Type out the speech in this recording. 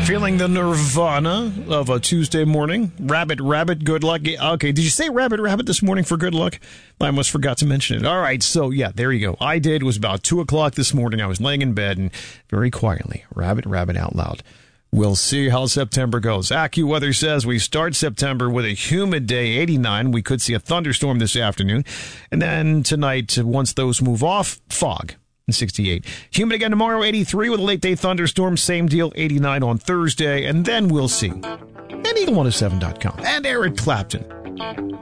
Feeling the nirvana of a Tuesday morning. Rabbit, good luck. Okay, did you say rabbit this morning for good luck? I almost forgot to mention it. All right, so yeah, there you go. I did. It was about 2 o'clock this morning. I was laying in bed and very quietly, rabbit out loud. We'll see how September goes. AccuWeather says we start September with a humid day, 89. We could see a thunderstorm this afternoon. And then tonight, once those move off, fog. 68. Humid again tomorrow, 83 with a late day thunderstorm. Same deal, 89 on Thursday. And then we'll see. And Eagle107.com and Eric Clapton.